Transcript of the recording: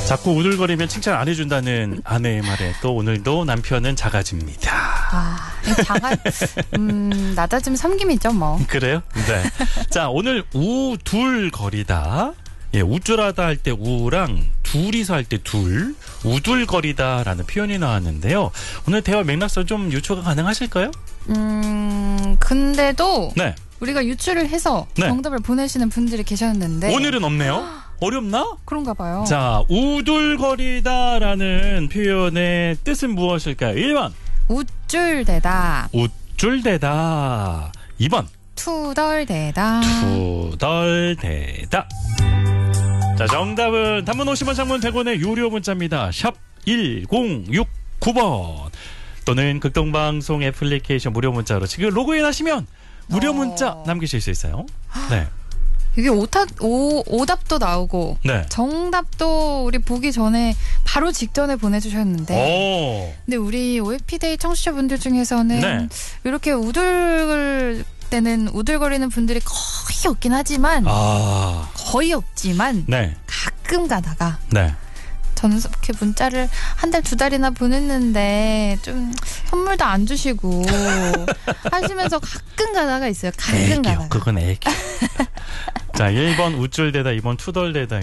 자꾸 우들거리면 칭찬 안 해준다는 아내의 말에 또 오늘도 남편은 작아집니다. 아, 낮아지면 섬김이죠, 뭐. 그래요? 네. 자, 오늘 우둘거리다. 예, 우쭐하다 할 때 우랑 둘이서 할 때 둘, 우둘거리다라는 표현이 나왔는데요. 오늘 대화 맥락상 좀 유추가 가능하실까요? 근데도 네. 우리가 유추를 해서 네. 정답을 보내시는 분들이 계셨는데 오늘은 없네요. 어렵나? 그런가 봐요. 자, 우둘거리다라는 표현의 뜻은 무엇일까요? 1번. 우쭐대다. 우쭐대다. 2번. 투덜대다. 투덜대다. 자, 정답은 단문 50원, 장문 100원의 유료 문자입니다. 샵 1069번 또는 극동방송 애플리케이션 무료 문자로 지금 로그인 하시면 무료 문자 남기실 수 있어요. 네. 이게 오답도 나오고 네. 정답도 우리 보기 전에 바로 직전에 보내주셨는데 오. 근데 우리 OFP데이 청취자분들 중에서는 네. 이렇게 우들거리는 분들이 거의 없긴 하지만 거의 없지만 네. 가끔 가다가 네. 저는 이렇게 문자를 한 달, 두 달이나 보냈는데 좀 선물도 안 주시고 하시면서 가끔 가다가 있어요. 가끔 애기요. 가다가. 그건 애기. 자, 1번 우쭐대다, 2번 투덜대다.